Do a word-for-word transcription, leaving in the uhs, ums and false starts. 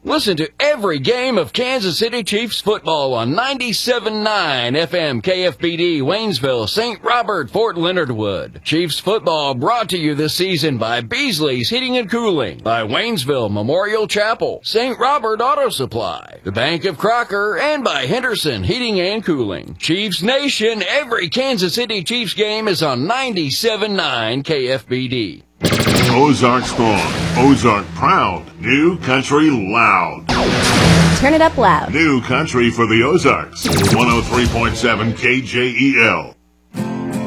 Listen to every game of Kansas City Chiefs football on ninety-seven point nine F M K F B D, Waynesville, Saint Robert, Fort Leonard Wood. Chiefs football brought to you this season by Beasley's Heating and Cooling, by Waynesville Memorial Chapel, Saint Robert Auto Supply, the Bank of Crocker, and by Henderson Heating and Cooling. Chiefs Nation, every Kansas City Chiefs game is on ninety-seven point nine K F B D. Ozark strong, Ozark proud, New Country loud. Turn it up loud. New Country for the Ozarks, one oh three point seven K J E L.